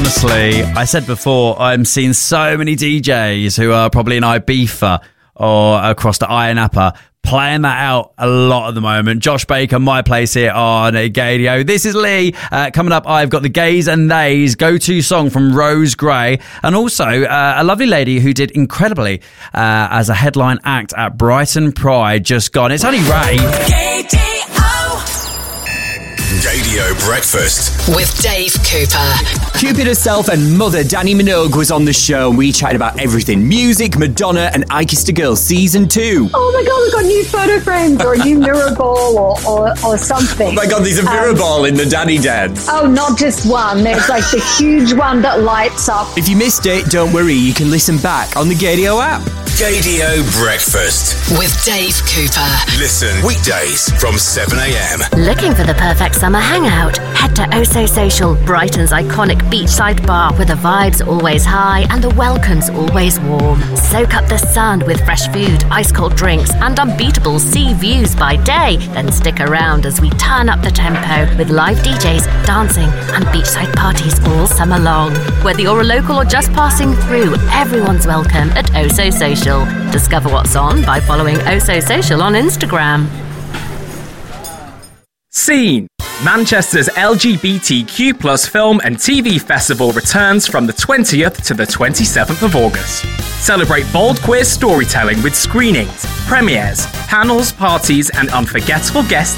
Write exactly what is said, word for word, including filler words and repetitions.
honestly, I said before, I'm seeing so many D Js who are probably in Ibiza or across the Ayia Napa playing that out a lot at the moment. Josh Baker, my place here on Gadio. This is Lee. Uh, coming up, I've got the Gays and Theys go-to song from Rose Gray, and also uh, a lovely lady who did incredibly uh, as a headline act at Brighton Pride just gone. It's only Ray. Radio Breakfast with Dave Cooper. Cupid herself and mother Danny Minogue was on the show, and we chatted about everything music, Madonna, and I Kissed a Girl season two. Oh my god, we've got new photo frames or a new mirror ball or, or, or something. Oh my god, there's a mirror um, ball in the Danny Dance. Oh, not just one. There's like the huge one that lights up. If you missed it, don't worry, you can listen back on the Gadio app. Gadio Breakfast with Dave Cooper. Listen weekdays from seven a.m. Looking for the perfect summer hangout? Head to Oh So Social, Brighton's iconic beachside bar where the vibe's always high and the welcome's always warm. Soak up the sun with fresh food, ice cold drinks and unbeatable sea views by day. Then stick around as we turn up the tempo with live D Js, dancing and beachside parties all summer long. Whether you're a local or just passing through, everyone's welcome at Oh So Social. Discover what's on by following Oh So Social on Instagram. Scene. Manchester's L G B T Q plus film and T V festival returns from the twentieth to the twenty-seventh of August. Celebrate bold queer storytelling with screenings, premieres, panels, parties and unforgettable guest